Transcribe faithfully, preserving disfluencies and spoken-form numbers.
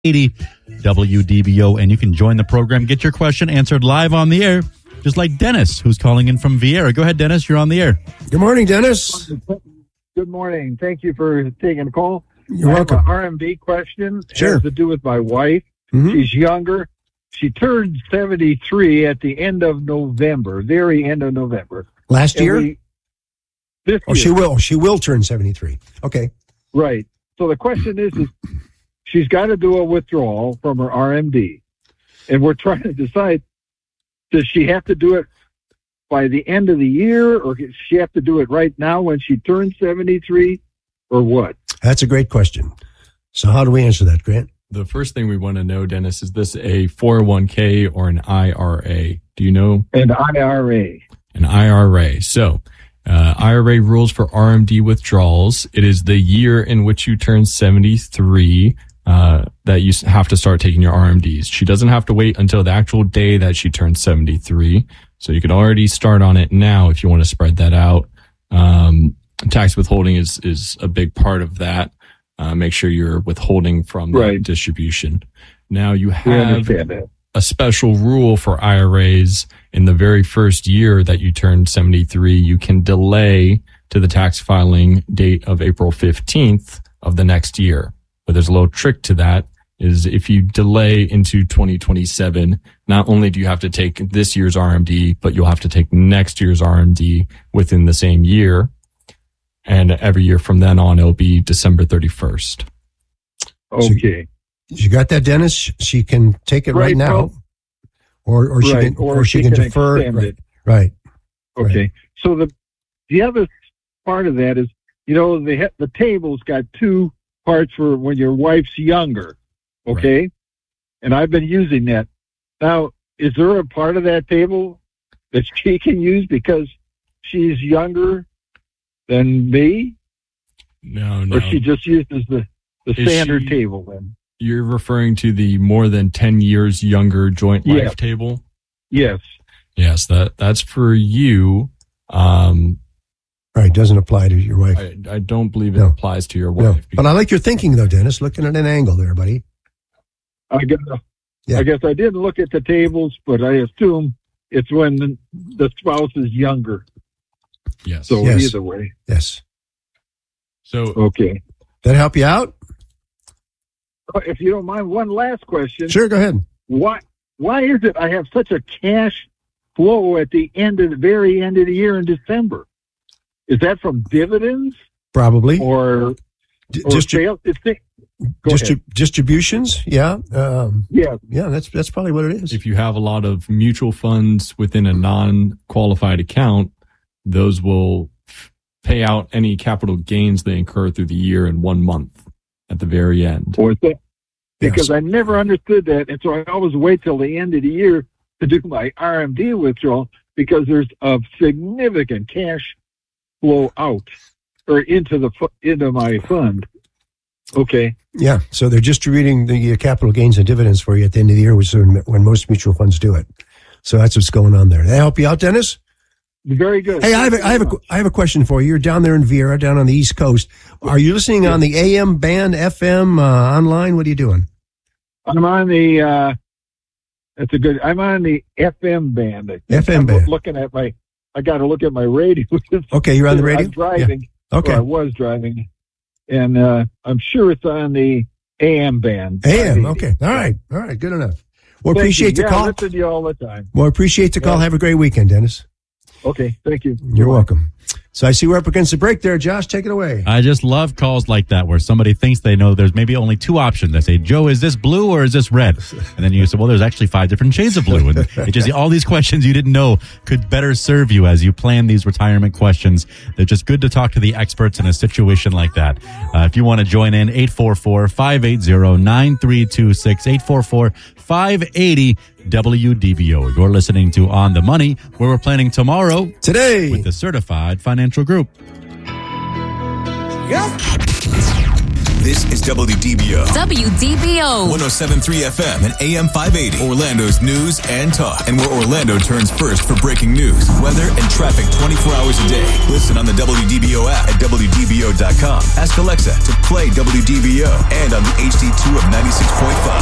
eighty W D B O, and you can join the program. Get your question answered live on the air, just like Dennis, who's calling in from Viera. Go ahead, Dennis. You're on the air. Good morning, Dennis. Good morning. Thank you for taking the call. You're I welcome. have an R M D question. It Sure. has to do with my wife. Mhm. She's younger. She turned seventy-three at the end of November, very end of November. Last And year? we- this Oh, year. she will. She will turn seventy-three. Okay. Right. So the question is, is she's got to do a withdrawal from her R M D. And we're trying to decide, does she have to do it by the end of the year, or does she have to do it right now when she turns seventy-three, or what? That's a great question. So how do we answer that, Grant? The first thing we want to know, Dennis, is this a four oh one k or an I R A? Do you know? An I R A. An I R A. So, uh, I R A rules for R M D withdrawals. It is the year in which you turn seventy-three uh, that you have to start taking your R M Ds. She doesn't have to wait until the actual day that she turns seventy-three. So you can already start on it now if you want to spread that out. Um, tax withholding is, is a big part of that. Uh, make sure you're withholding from the Right. distribution. Now you We have understand that. a special rule for I R As in the very first year that you turn seventy-three. You can delay to the tax filing date of April fifteenth of the next year. But there's a little trick to that, is if you delay into twenty twenty-seven, not only do you have to take this year's R M D, but you'll have to take next year's R M D within the same year. And every year from then on, it'll be December thirty-first. Okay. You got that, Dennis? She can take it right, Right, now, well- or or she Right, can or or she she can can defer. extend Right, it. right. Okay. Right. So the the other part of that is, you know, the he- the table's got two parts for when your wife's younger. Okay. And I've been using that. Now, is there a part of that table that she can use because she's younger than me, No, no. or she just uses the the Is standard she- table then? You're referring to the more than ten years younger joint life Yeah. table? Yes. Yes, that that's for you. Um, Right. Doesn't apply to your wife. I, I don't believe it No. applies to your No. wife. But I like your thinking, though, Dennis. Looking at an angle there, buddy. I guess, Yeah. I guess I didn't look at the tables, but I assume it's when the, the spouse is younger. Yes. So Yes. either way. Yes. So Okay. That help you out? If you don't mind, one last question. Sure. Go ahead. Why why is it I have such a cash flow at the end of the very end of the year in December? Is that from dividends Probably. or, D- or distri- sales? It's the, go distri- ahead. distributions. Yeah. Um, Yeah. yeah. That's that's probably what it is. if you have a lot of mutual funds within a non-qualified account, those will f- pay out any capital gains they incur through the year in one month at the very end. Or is that, because Yes. I never understood that, and so I always wait till the end of the year to do my R M D withdrawal because there's a significant cash flow out or into the fu- into my fund. Okay. Yeah. So they're distributing the uh, capital gains and dividends for you at the end of the year, which is when, when most mutual funds do it. So that's what's going on there. Did that help you out, Dennis? Very good. Hey, I have a, I have a, I have a question for you. You're down there in Viera, down on the East Coast. Are you listening on the A M band, F M, uh, online? What are you doing? I'm on the. Uh, that's a good. I'm on the F M band. I think. F M I'm band. Looking at my. I got to look at my radio. Okay, you're on the radio? I'm driving. Yeah. Okay. Or I was driving, and uh, I'm sure it's on the A M band. A M. Okay. All right. All right. Good enough. Well, Thank appreciate you. the yeah, call. I listen to you all the time. Well, appreciate the call. Yeah. Have a great weekend, Dennis. Okay. Thank you. You're welcome. So I see we're up against the break there. Josh, take it away. I just love calls like that where somebody thinks they know there's maybe only two options. They say, Joe, is this blue or is this red? And then you say, well, there's actually five different shades of blue. And it just all these questions you didn't know could better serve you as you plan these retirement questions. They're just good to talk to the experts in a situation like that. Uh, if you want to join in, eight four four, five eight zero, nine three two six, eight four four, five eight zero, W D B O. You're listening to On the Money, where we're planning tomorrow Today. with the Certified Financial Group. This is W D B O. W D B O. one oh seven point three F M and A M five eighty. Orlando's news and talk. And where Orlando turns first for breaking news, weather, and traffic twenty-four hours a day. Listen on the W D B O app at W D B O dot com. Ask Alexa to play W D B O and on the H D two of ninety-six point five.